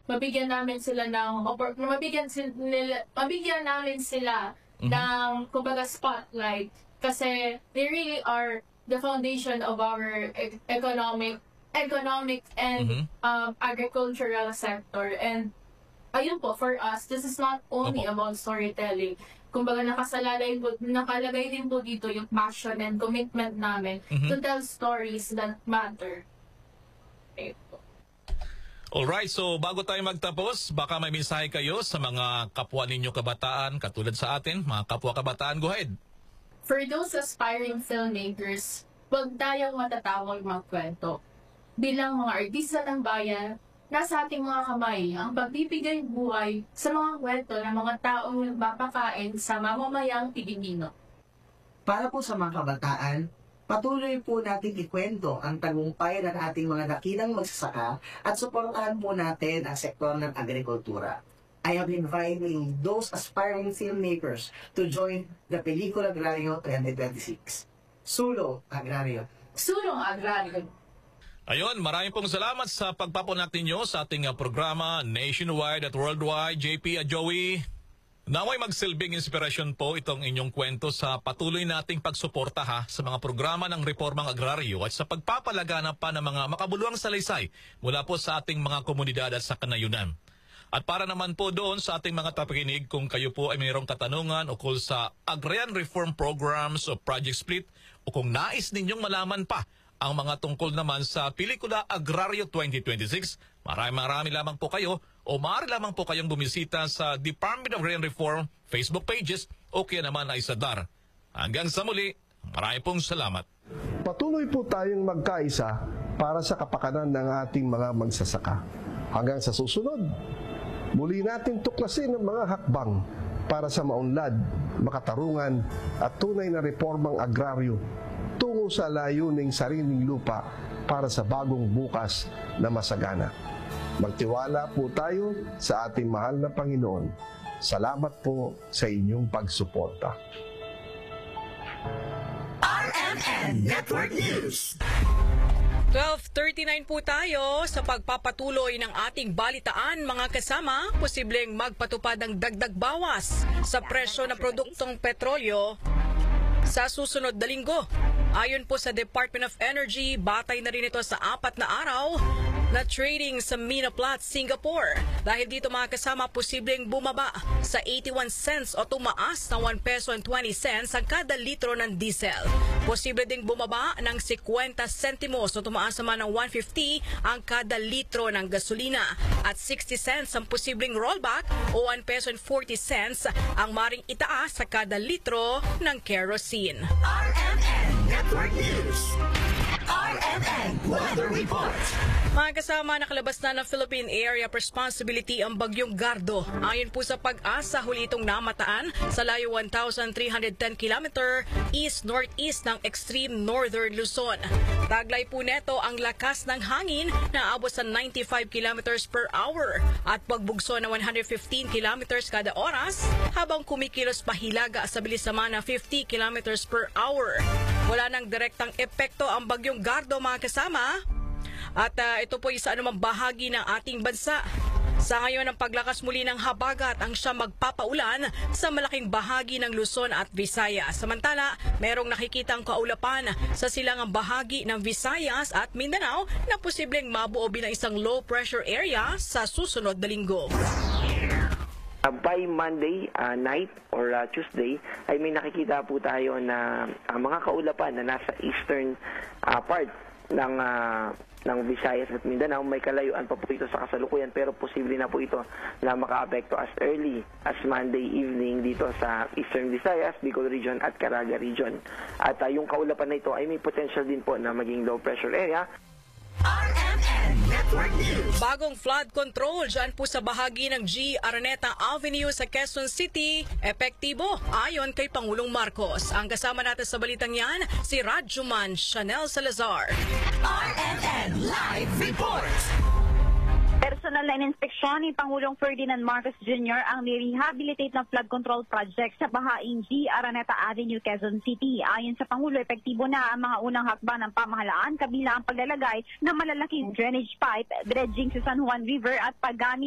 mabigyan namin sila ng mabigyan namin sila ng kumbaga spotlight kasi they really are the foundation of our economic and agricultural sector. And ayun po, for us, this is not only about storytelling. Kumbaga nakalagay din po dito yung passion and commitment namin to tell stories that matter. Okay po. Alright, so bago tayo magtapos, baka may mensahe kayo sa mga kapwa ninyo kabataan, katulad sa atin, mga kapwa kabataan, go ahead. For those aspiring filmmakers, huwag tayong matatawag magkwento. Bilang mga artista ng bayan, nasa ating mga kamay ang pagbibigay buhay sa mga kwento ng mga taong nagpapakain sa mamamayang Pilipino. Para po sa mga kabataan, patuloy po natin ikwento ang tagumpay ng ating mga dakilang magsasaka at suportahan po natin ang sektor ng agrikultura. I am inviting those aspiring filmmakers to join the Pelikula Agrario 2026. Sulong Agrario. Sulong Agrario. Ayun, maraming pong salamat sa pagpapunat ninyo sa ating programa nationwide at worldwide. JP at Joey, naway magsilbing inspirasyon po itong inyong kwento sa patuloy nating pagsuporta sa mga programa ng reformang agraryo at sa pagpapalaganap pa ng mga makabuluhang salaysay mula po sa ating mga komunidad at sa kanayunan. At para naman po doon sa ating mga tapakinig, kung kayo po ay mayroong katanungan ukol sa agrarian reform programs o project split o kung nais ninyong malaman pa ang mga tungkol naman sa Pelikula Agrario 2026, marami lamang po kayo o maaari lamang po kayong bumisita sa Department of Agrarian Reform Facebook pages o kaya naman ay sa DAR. Hanggang sa muli, marami pong salamat. Patuloy po tayong magkaisa para sa kapakanan ng ating mga magsasaka. Hanggang sa susunod, muli nating tuklasin ang mga hakbang para sa maunlad, makatarungan at tunay na reformang agraryo tungo sa layuning sariling lupa para sa bagong bukas na masagana. Magtiwala po tayo sa ating mahal na Panginoon. Salamat po sa inyong pagsuporta. RMN Network News. 12:39 po tayo sa pagpapatuloy ng ating balitaan, mga kasama. Posibleng magpatupad ng dagdag bawas sa presyo ng produktong petrolyo sa susunod na linggo. Ayon po sa Department of Energy, batay na rin ito sa 4 na araw na trading sa Minoplat, Singapore. Dahil dito, mga kasama, posibleng bumaba sa 81 cents o tumaas na 1 peso and 20 cents ang kada litro ng diesel. Posible ding bumaba ng 50 sentimos o tumaas naman ng 150 ang kada litro ng gasolina. At 60 cents ang posibleng rollback o 1 peso and 40 cents ang maring itaas sa kada litro ng kerosene. RMN Network News. RMN Weather Report. Mga kasama, nakalabas na ng Philippine Area of Responsibility ang bagyong Gardo. Ayon po sa Pag-asa, huli itong namataan sa layo 1,310 km east-northeast ng extreme northern Luzon. Taglay po neto ang lakas ng hangin na abot sa 95 km per hour at pagbugso na 115 km kada oras habang kumikilos pahilaga sa bilis naman na 50 km per hour. Wala nang direktang epekto ang bagyong Gardo, mga kasama. At ito po isa anumang bahagi ng ating bansa. Sa ngayon, ang paglakas muli ng habagat ang siyang magpapaulan sa malaking bahagi ng Luzon at Visayas. Samantala, merong nakikitang kaulapan sa silangang bahagi ng Visayas at Mindanao na posibleng mabuo bilang isang low pressure area sa susunod na linggo. By Monday night or Tuesday ay may nakikita po tayo na mga kaulapan na nasa eastern part ng Visayas at Mindanao. May kalayuan pa po ito sa kasalukuyan pero posible na po ito na makaapekto as early as Monday evening dito sa Eastern Visayas, Bicol Region at Caraga Region. At yung kaulapan na ito ay may potential din po na maging low pressure area. RMN Network News. Bagong flood control dyan po sa bahagi ng G. Araneta Avenue sa Quezon City, epektibo ayon kay Pangulong Marcos. Ang kasama natin sa balitang yan, si Radjuman Chanel Salazar. RMN Live Report. Personal na inspeksyon ni Pangulong Ferdinand Marcos Jr. ang nirehabilitate ng flood control project sa bahaing G. Araneta Avenue, Quezon City. Ayon sa Pangulo, epektibo na ang mga unang hakbang ng pamahalaan, kabila ang paglalagay ng malalaking drainage pipe, dredging sa San Juan River at paggamit